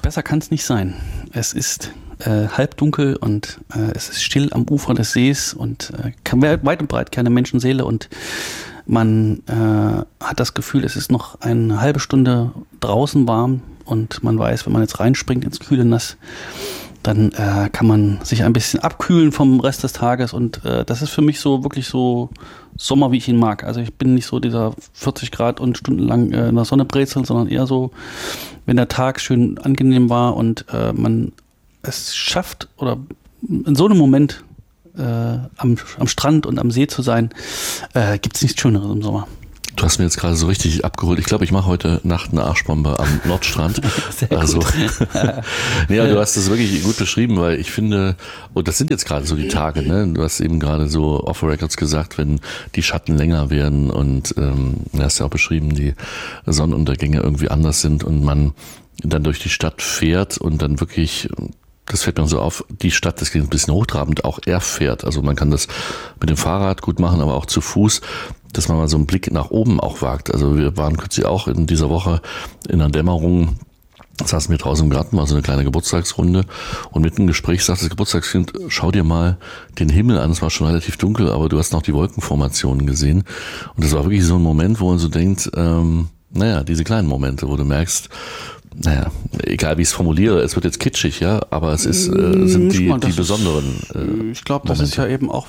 besser kann es nicht sein. Es ist halbdunkel und es ist still am Ufer des Sees und weit und breit keine Menschenseele und man hat das Gefühl, es ist noch eine halbe Stunde draußen warm und man weiß, wenn man jetzt reinspringt ins kühle Nass, dann kann man sich ein bisschen abkühlen vom Rest des Tages und das ist für mich so wirklich so Sommer, wie ich ihn mag. Also ich bin nicht so dieser 40 Grad und stundenlang in der Sonne brezeln, sondern eher so, wenn der Tag schön angenehm war und man es schafft oder in so einem Moment am Strand und am See zu sein, gibt es nichts Schöneres im Sommer. Du hast mir jetzt gerade so richtig abgeholt. Ich glaube, ich mache heute Nacht eine Arschbombe am Nordstrand. Sehr gut. Nee, du hast das wirklich gut beschrieben, weil ich finde, und das sind jetzt gerade so die Tage, ne? Du hast eben gerade so off the records gesagt, wenn die Schatten länger werden und du hast ja auch beschrieben, die Sonnenuntergänge irgendwie anders sind und man dann durch die Stadt fährt und dann wirklich, das fällt mir so auf, die Stadt, das klingt ein bisschen hochtrabend, auch erfährt. Also man kann das mit dem Fahrrad gut machen, aber auch zu Fuß, dass man mal so einen Blick nach oben auch wagt. Also wir waren kürzlich auch in dieser Woche in der Dämmerung, saßen wir draußen im Garten, war so eine kleine Geburtstagsrunde und mitten im Gespräch sagt das Geburtstagskind, schau dir mal den Himmel an, es war schon relativ dunkel, aber du hast noch die Wolkenformationen gesehen und das war wirklich so ein Moment, wo man so denkt, diese kleinen Momente, wo du merkst, egal wie ich es formuliere, es wird jetzt kitschig, ja, aber es ist, sind die besonderen ich glaube, das ist ja eben auch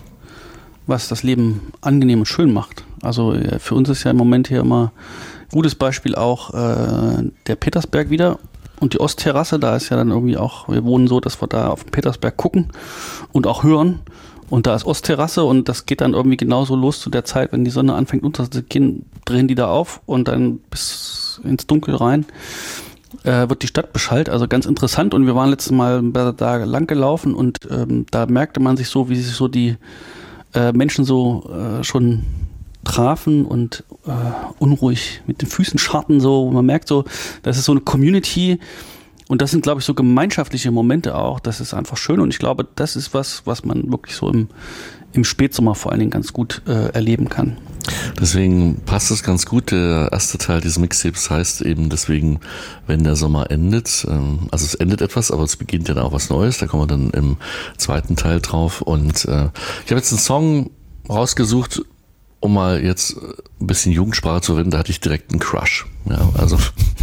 was das Leben angenehm und schön macht. Also für uns ist ja im Moment hier immer ein gutes Beispiel auch der Petersberg wieder und die Ostterrasse, da ist ja dann irgendwie auch, wir wohnen so, dass wir da auf den Petersberg gucken und auch hören und da ist Ostterrasse und das geht dann irgendwie genauso los zu der Zeit, wenn die Sonne anfängt unterzugehen, drehen die da auf und dann bis ins Dunkel rein wird die Stadt beschallt, also ganz interessant und wir waren letztes Mal da lang gelaufen und da merkte man sich so, wie sich so die Menschen so schon trafen und unruhig mit den Füßen scharten so. Man merkt so, das ist so eine Community und das sind, glaube ich, so gemeinschaftliche Momente auch. Das ist einfach schön und ich glaube, das ist was man wirklich so im Spätsommer vor allen Dingen ganz gut erleben kann. Deswegen passt es ganz gut. Der erste Teil dieses Mixtapes heißt eben deswegen, wenn der Sommer endet. Also es endet etwas, aber es beginnt ja dann auch was Neues. Da kommen wir dann im zweiten Teil drauf. Und ich habe jetzt einen Song rausgesucht, um mal jetzt ein bisschen Jugendsprache zu reden. Da hatte ich direkt einen Crush. Ja, also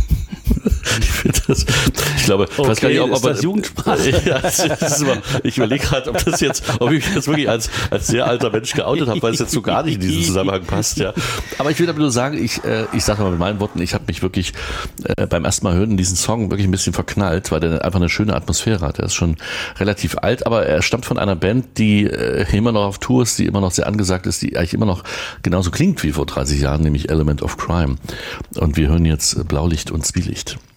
ich glaube, okay, weiß gar nicht, ob das Jugendsprache? Ja, ich überlege gerade, ob ich mich jetzt wirklich als sehr alter Mensch geoutet habe, weil es jetzt so gar nicht in diesen Zusammenhang passt. Ja. Aber ich will damit nur sagen, ich sage mal mit meinen Worten, ich habe mich wirklich beim ersten Mal hören in diesen Song wirklich ein bisschen verknallt, weil der einfach eine schöne Atmosphäre hat. Er ist schon relativ alt, aber er stammt von einer Band, die immer noch auf Tour ist, die immer noch sehr angesagt ist, die eigentlich immer noch genauso klingt wie vor 30 Jahren, nämlich Element of Crime. Und wir hören jetzt Blaulicht und Zwielicht.